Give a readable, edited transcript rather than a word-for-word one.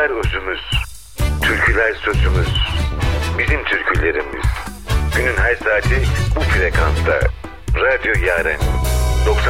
Şarkılar özümüz, türküler sözümüz, bizim türkülerimiz. Günün her saati bu frekansta. Radyo Yaren